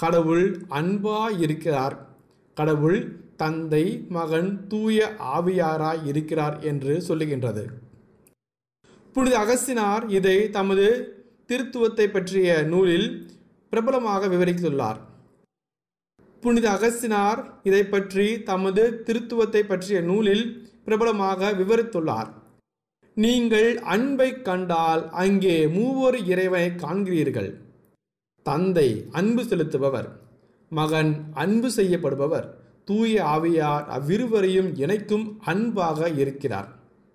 கடவுள் அன்பாய் இருக்கிறார், கடவுள் தந்தை, மகன், தூய ஆவியாராய் இருக்கிறார் என்று சொல்லுகின்றது. புனித அகஸ்தினார் இதை தமது திருத்துவத்தை பற்றிய நூலில் பிரபலமாக விவரித்துள்ளார். புனித அகஸ்தினார் இதை பற்றி தமது திருத்துவத்தை பற்றிய நூலில் பிரபலமாக விவரித்துள்ளார். நீங்கள் அன்பை கண்டால் அங்கே மூவொரு இறைவனை காண்கிறீர்கள். தந்தை அன்பு செலுத்துபவர், மகன் அன்பு செய்யப்படுபவர், தூய ஆவியார் அவ்விருவரையும் இணைக்கும் அன்பாக இருக்கிறார்.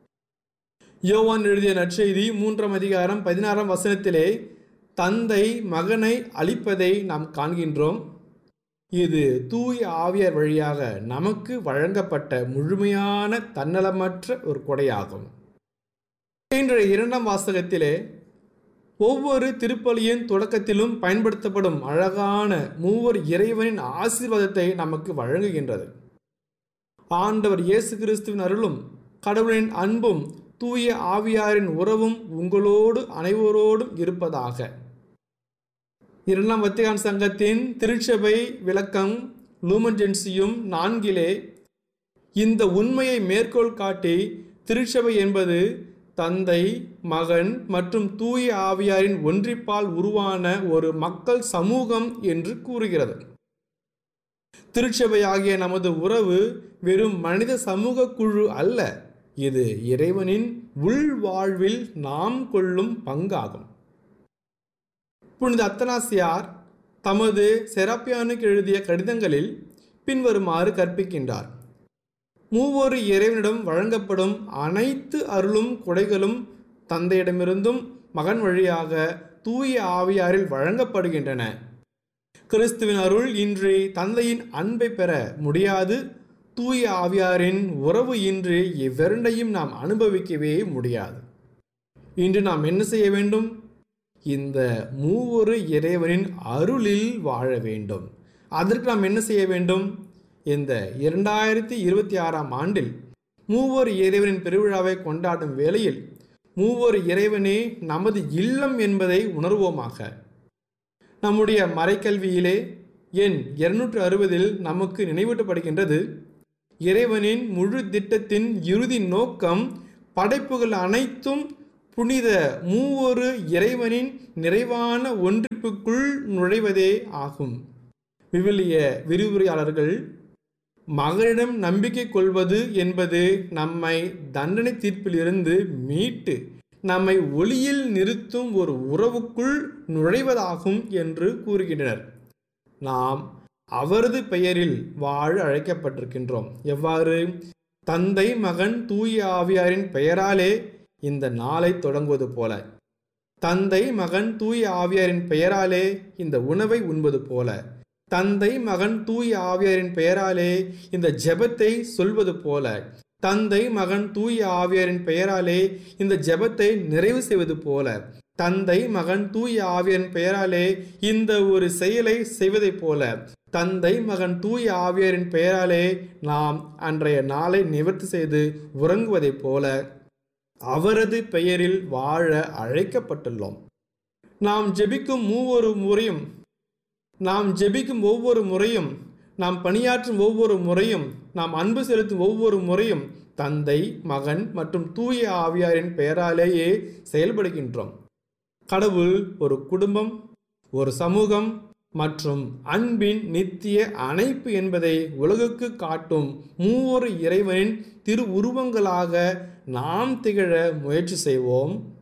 யோவான் எழுதிய நற்செய்தி 3 அதிகாரம் 16 வசனத்திலே தந்தை மகனை அளிப்பதை நாம் காண்கின்றோம். இது தூய ஆவியார் வழியாக நமக்கு வழங்கப்பட்ட முழுமையான தன்னலமற்ற ஒரு கொடையாகும். இன்றைய 2ஆம் வாசகத்திலே ஒவ்வொரு திருப்பலியின் தொடக்கத்திலும் பயன்படுத்தப்படும் அழகான மூவர் இறைவனின் ஆசீர்வாதத்தை நமக்கு வழங்குகின்றது. ஆண்டவர் இயேசு கிறிஸ்துவின் அருளும் கடவுளின் அன்பும் தூய ஆவியாரின் உறவும் உங்களோடு அனைவரோடும் இருப்பதாக. 2ஆம் வத்திக்கான் சங்கத்தின் திருச்சபை விளக்கம் லூமன் ஜென்சியும் 4 இந்த உண்மையை மேற்கோள் காட்டி திருச்சபை என்பது தந்தை, மகன் மற்றும் தூய ஆவியாரின் ஒன்றிப்பால் உருவான ஒரு மக்கள் சமூகம் என்று கூறுகிறது. திருச்சபையாகிய நமது உறவு வெறும் மனித சமூக குழு அல்ல, இது இறைவனின் உள்வாழ்வில் நாம் கொள்ளும் பங்காகும். புனித அத்தனாசியார் தமது செராப்பியானுக்கு எழுதிய கடிதங்களில் பின்வருமாறு கற்பிக்கின்றார். மூவொரு இறைவனிடம் வழங்கப்படும் அனைத்து அருளும் கொடைகளும் தந்தையிடமிருந்தும் மகன் வழியாக தூய ஆவியாரில் வழங்கப்படுகின்றன. கிறிஸ்துவின் அருள் இன்றி தந்தையின் அன்பை பெற முடியாது. தூய ஆவியாரின் உறவு இன்றி இவ்விரண்டையும் நாம் அனுபவிக்கவே முடியாது. இன்று நாம் என்ன செய்ய வேண்டும்? இந்த மூவொரு இறைவனின் அருளில் வாழ வேண்டும். அதற்கு நாம் என்ன செய்ய வேண்டும்? இந்த 2026ஆம் ஆண்டில் மூவொரு இறைவனின் பெருவிழாவை கொண்டாடும் வேளையில் மூவொரு இறைவனே நமது இல்லம் என்பதை உணர்வோமாக. நம்முடைய மறைக்கல்வியிலே எண் 260 நமக்கு நினைவூட்டப்படுகின்றது. இறைவனின் முழு திட்டத்தின் இறுதி நோக்கம் படைப்புகள் அனைத்தும் புனித மூவொரு இறைவனின் நிறைவான ஒன்றிப்புக்குள் நுழைவதே ஆகும். விவிலிய விரிவுரையாளர்கள் மகனிடம் நம்பிக்கை கொள்வது என்பது நம்மை தண்டனை தீர்ப்பிலிருந்து மீட்டு நம்மை ஒளியில் நிறுத்தும் ஒரு உறவுக்குள் நுழைவதாகும் என்று கூறுகின்றனர். நாம் அவரது பெயரில் வாழ அழைக்கப்பட்டிருக்கின்றோம். எவ்வாறு? தந்தை, மகன், தூய ஆவியாரின் பெயராலே இந்த நாளை தொடங்குவது போல, தந்தை, மகன், தூய ஆவியாரின் பெயராலே இந்த உணவை உண்பது போல, தந்தை, மகன், தூய ஆவியாரின் பெயராலே இந்த ஜெபத்தை சொல்வது போல, தந்தை, மகன், தூய ஆவியாரின் பெயராலே இந்த ஜெபத்தை நிறைவு செய்வது போல, தந்தை, மகன், தூய ஆவியாரின் பெயராலே இந்த ஒரு செயலை செய்வதைப் போல, தந்தை, மகன், தூய ஆவியாரின் பெயராலே நாம் அன்றைய நாளை நிவர்த்தி செய்து உறங்குவதைப் போல அவரது பெயரில் வாழ அழைக்கப்பட்டுள்ளோம். நாம் ஜெபிக்கும் ஒவ்வொரு முறையும், நாம் பணியாற்றும் ஒவ்வொரு முறையும், நாம் அன்பு செலுத்தும் ஒவ்வொரு முறையும் தந்தை, மகன் மற்றும் தூய ஆவியாரின் பெயராலேயே செயல்படுகின்றோம். கடவுள் ஒரு குடும்பம், ஒரு சமூகம் மற்றும் அன்பின் நித்திய அணைப்பு என்பதை உலகுக்கு காட்டும் மூவொரு இறைவனின் திரு உருவங்களாக நாம் திகழ முயற்சி செய்வோம்.